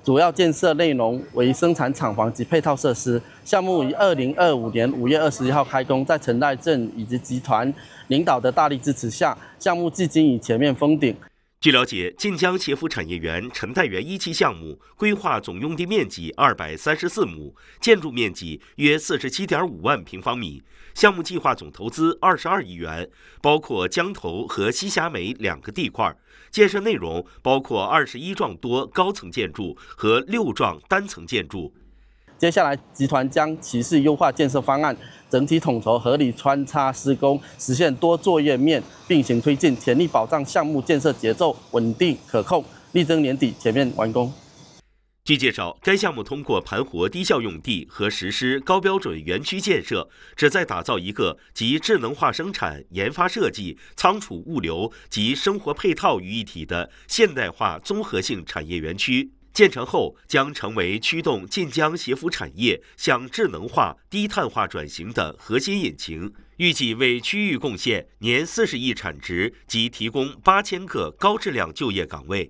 主要建设内容为生产厂房及配套设施。项目于2025年5月21号开工，在陈代镇以及集团领导的大力支持下，项目至今已全面封顶。 据了解，晋江协福产业园陈代园1期项目规划总用地面积234亩，建筑面积约47.5万平方米，项目计划总投资22亿元，包括江头和西峡美2个地块。建设内容包括21幢多高层建筑和6幢单层建筑。 接下来，集团将其视优化建设方案，整体统筹合理穿插施工，实现多作业面并行推进，全力保障项目建设节奏稳定可控，力争年底全面完工。 据介绍，该项目通过盘活低效用地和实施高标准园区建设，旨在打造一个集智能化生产、研发设计、仓储物流及生活配套于一体的现代化综合性产业园区。建成后将成为驱动晋江协福产业向智能化、低碳化转型的核心引擎，预计为区域贡献年40亿产值及提供8000个高质量就业岗位。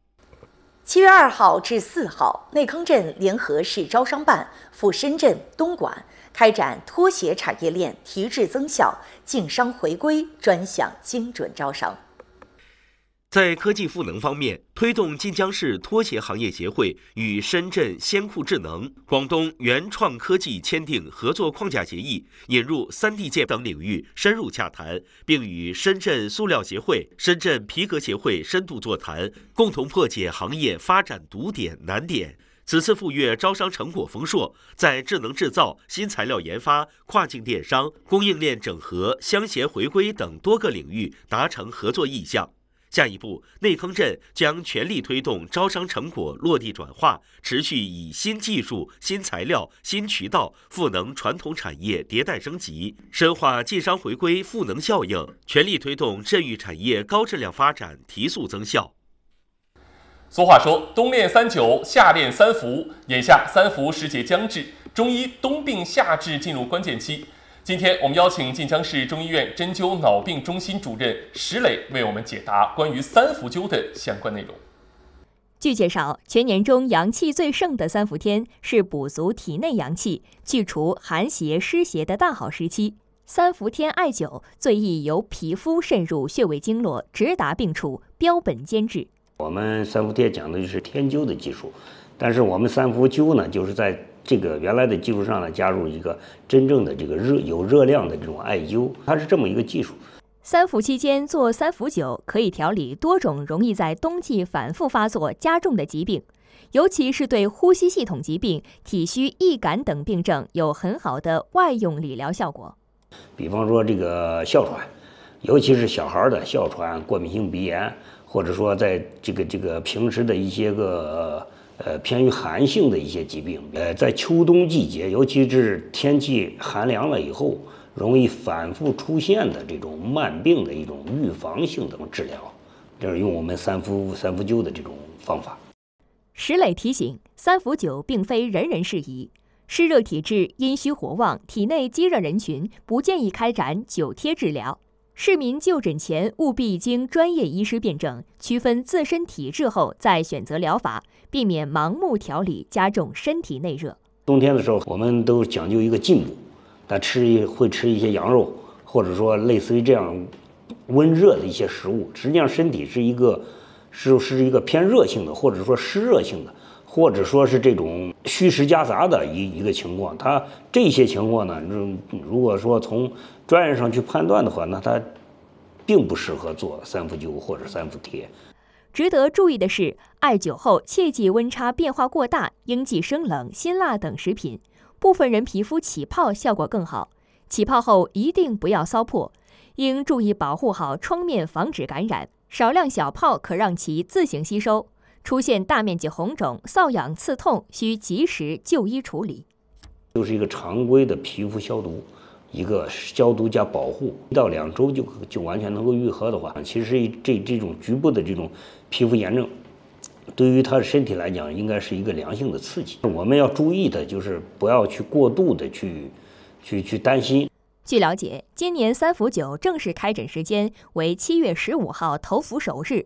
7月2号至4号，内坑镇联合市招商办赴深圳、东莞开展拖鞋产业链提质增效、竞商回归专项精准招商。 在科技赋能方面，推动晋江市拖鞋行业协会与深圳先酷智能、广东原创科技签订合作框架协议，引入3D 建等领域深入洽谈，并与深圳塑料协会、深圳皮革协会深度座谈，共同破解行业发展堵点难点。此次赴粤招商成果丰硕，在智能制造、新材料研发、跨境电商、供应链整合、相协回归等多个领域达成合作意向。下一步，内坑镇将全力推动招商成果落地转化，持续以新技术、新材料、新渠道赋能传统产业迭代升级，深化晋商回归赋能效应，全力推动镇域产业高质量发展提速增效。 俗话说，冬练3九，夏练3伏，眼下3伏时节将至，中医冬病夏治进入关键期。今天我们邀请晋江市中医院针灸脑病中心主任石磊为我们解答关于3伏灸的相关内容。 据介绍，全年中阳气最盛的3伏天是补足体内阳气、去除寒邪湿邪的大好时期。3伏天艾灸最宜由皮肤渗入穴位经络，直达病处，标本兼治。 我们3伏天讲的就是天灸的技术，但是我们3伏灸呢，就是在这个原来的基础上呢，加入一个真正的这个有热量的这种艾灸，它是这么一个技术。 3伏期间做3伏灸，可以调理多种容易在冬季反复发作加重的疾病，尤其是对呼吸系统疾病、体虚易感等病症有很好的外用理疗效果。 比方说这个哮喘，尤其是小孩的哮喘、过敏性鼻炎，或者说在这个平时的一些个偏于寒性的一些疾病，在秋冬季节，尤其是天气寒凉了以后，容易反复出现的这种慢病的一种预防性的治疗，这是用我们3伏灸的这种方法。 石磊提醒，3伏灸并非人人适宜，湿热体质、阴虚火旺、体内积热人群不建议开展灸贴治疗。市民就诊前务必经专业医师辩证，区分自身体质后再选择疗法，避免盲目调理，加重身体内热。 冬天的时候，我们都讲究一个进补，但会吃一些羊肉，或者说类似于这样温热的一些食物。实际上，身体是一个偏热性的，或者说湿热性的，或者说是这种虚实夹杂的一个情况。它这些情况呢，如果说从专业上去判断的话，那它并不适合做3伏灸或者3伏贴。 值得注意的是，艾灸后切忌温差变化过大，应忌生冷、辛辣等食品。部分人皮肤起泡效果更好，起泡后一定不要搔破，应注意保护好创面，防止感染。少量小泡可让其自行吸收，出现大面积红肿、瘙痒、刺痛，需及时就医处理。 就是一个常规的皮肤消毒，一个消毒加保护，1到2周就完全能够愈合的话，其实这种局部的这种皮肤炎症，对于他的身体来讲，应该是一个良性的刺激。我们要注意的就是不要去过度的去担心。 据了解，今年3伏灸正式开诊时间为7月15号头伏首日，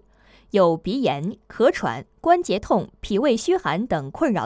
有鼻炎、咳喘、关节痛、脾胃虚寒等困扰